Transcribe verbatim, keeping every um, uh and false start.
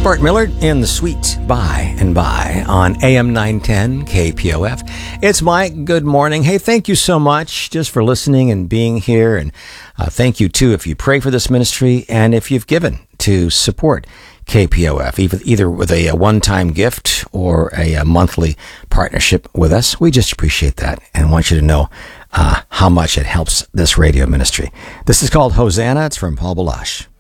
Bart Millard in the Sweet By and By on A M nine ten K P O F. It's Mike. Good morning. Hey, thank you so much just for listening and being here. And uh, thank you, too, if you pray for this ministry and if you've given to support K P O F, either, either with a, a one-time gift or a, a monthly partnership with us. We just appreciate that and want you to know uh, how much it helps this radio ministry. This is called Hosanna. It's from Paul Balash.